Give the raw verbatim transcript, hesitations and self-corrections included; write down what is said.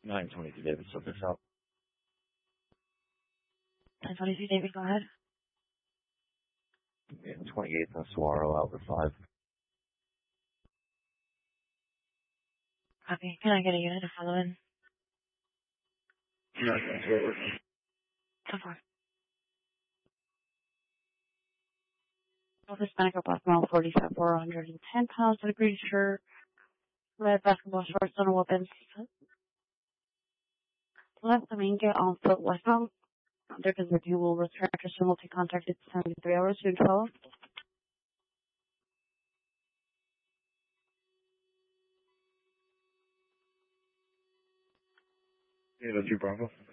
nine twenty-two David, so this up. nine twenty-two David, go ahead. Yeah, twenty-eighth and Saguaro out for five. Copy. Can I get a unit to follow in? No, that's Robert. So far. Hispanic or black male, forty-five, four hundred ten pounds, with a green shirt, red basketball shorts, and weapons. Left the main gate on foot westbound. There is a review will return after simultaneous contact at seventy-three hours to twelve. David, two Bravo.